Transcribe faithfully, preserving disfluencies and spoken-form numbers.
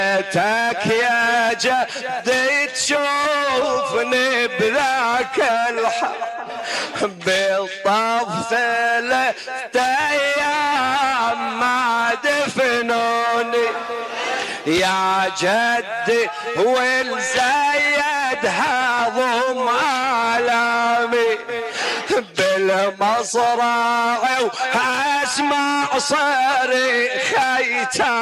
تك يا جدي تشوفني بذاك الحال بالطف ثلاثة أيام ما دفنوني يا جدي والزايد هضم آلامي بالمصرع واسمع صريخ